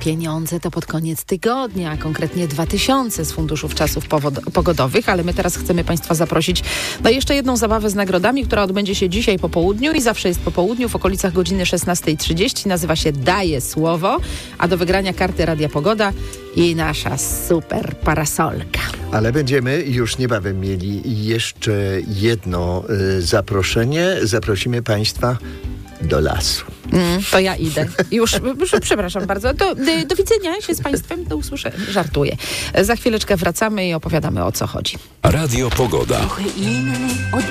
pieniądze to pod koniec tygodnia, a konkretnie 2000 z funduszów czasów pogodowych, ale my teraz chcemy Państwa zaprosić na jeszcze jedną zabawę z nagrodami, która odbędzie się dzisiaj po południu i zawsze jest po południu w okolicach godziny 16:30. Nazywa się Daję Słowo, a do wygrania karty Radia Pogoda i nasza super parasolka. Ale będziemy już niebawem mieli jeszcze jedno zaproszenie. Zaprosimy Państwa do lasu. To ja idę. Już, przepraszam bardzo. Do widzenia się z Państwem. Do usłyszenia. Żartuję. Za chwileczkę wracamy i opowiadamy, o co chodzi. Radio Pogoda. Trochę inny od